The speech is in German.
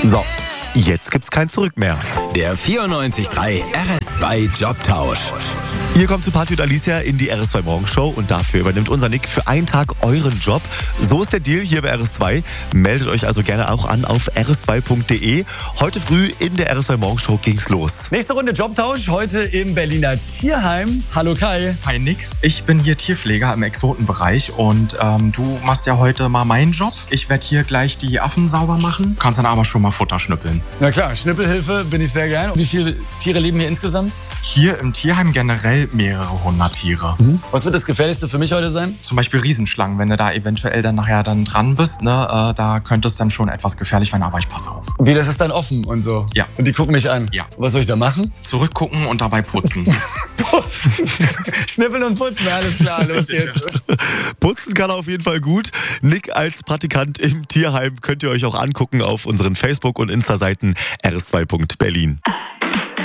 So, jetzt gibt's kein Zurück mehr. Der 94.3 RS2 Jobtausch. Ihr kommt zu Party und Alicia in die RS2 Morgenshow und dafür übernimmt unser Nick für einen Tag euren Job. So ist der Deal hier bei RS2. Meldet euch also gerne auch an auf rs2.de. Heute früh in der RS2 Morgenshow ging's los. Nächste Runde Jobtausch, heute im Berliner Tierheim. Hallo Kai. Hi Nick, ich bin hier Tierpfleger im Exotenbereich und du machst ja heute mal meinen Job. Ich werde hier gleich die Affen sauber machen, kannst dann aber schon mal Futter schnippeln. Na klar, Schnippelhilfe bin ich sehr gern. Wie viele Tiere leben hier insgesamt? Hier im Tierheim generell mehrere hundert Tiere. Was wird das Gefährlichste für mich heute sein? Zum Beispiel Riesenschlangen, wenn du da eventuell dann nachher dran bist, ne, da könnte es dann schon etwas gefährlich werden, aber ich passe auf. Wie, das ist dann offen und so? Ja. Und die gucken mich an? Ja. Was soll ich da machen? Zurückgucken und dabei putzen. Schnippeln und putzen, alles klar, los geht's. Putzen kann er auf jeden Fall gut. Nick als Praktikant im Tierheim könnt ihr euch auch angucken auf unseren Facebook- und Insta-Seiten rs2.berlin.